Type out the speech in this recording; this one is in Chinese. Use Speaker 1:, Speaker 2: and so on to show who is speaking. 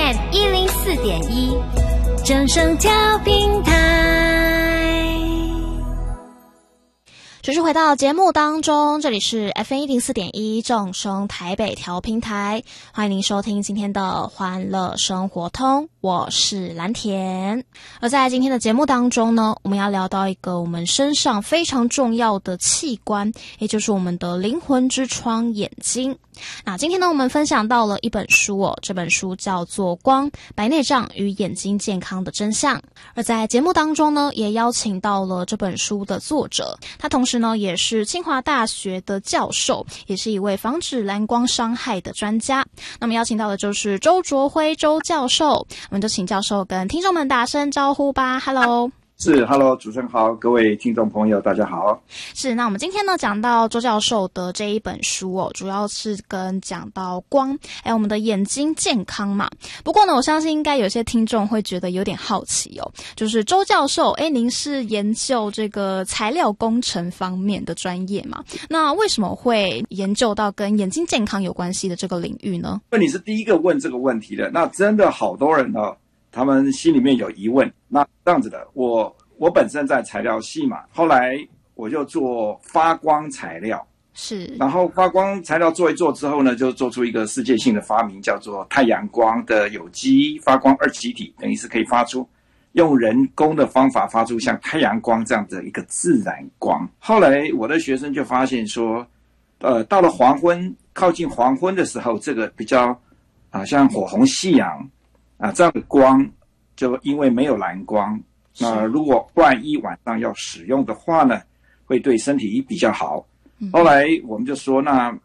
Speaker 1: FM 104.1，正声调频台。
Speaker 2: 持续回到节目当中，这里是 FM 104.1正声台北调频台，欢迎您收听今天的欢乐生活通，我是蓝田。而在今天的节目当中呢，我们要聊到一个我们身上非常重要的器官，也就是我们的灵魂之窗——眼睛。那今天呢，我们分享到了一本书哦，这本书叫做《光：白内障与眼睛健康的真相》。而在节目当中呢，也邀请到了这本书的作者，他同时呢也是清华大学的教授，也是一位防止蓝光伤害的专家。那么邀请到的就是周卓辉周教授，我们就请教授跟听众们打声招呼吧。Hello。
Speaker 3: 是 ，Hello， 主持人好，各位听众朋友，大家好。
Speaker 2: 是，那我们今天呢讲到周教授的这一本书哦，主要是讲到光，我们的眼睛健康嘛。不过呢，我相信应该有些听众会觉得有点好奇哦，就是周教授，您是研究这个材料工程方面的专业嘛？那为什么会研究到跟眼睛健康有关系的这个领域呢？
Speaker 3: 你是第一个问这个问题的，那真的好多人哦。他们心里面有疑问，那这样子的，我本身在材料系嘛，后来我就做发光材料，
Speaker 2: 是，
Speaker 3: 然后发光材料做一做之后呢，就做出一个世界性的发明，叫做太阳光的有机发光二极体，等于是可以发出用人工的方法发出像太阳光这样的一个自然光。后来我的学生就发现说，到了黄昏，靠近黄昏的时候，这个比较像火红夕阳。这样的光就因为没有蓝光，如果万一晚上要使用的话呢，会对身体比较好。后来我们就说，那